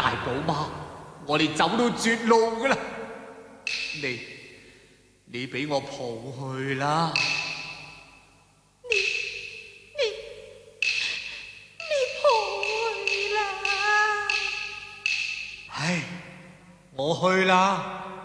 大寶媽，我哋走到絕路噶啦，你俾我抱去啦。 你抱去啦。 唉，我去啦。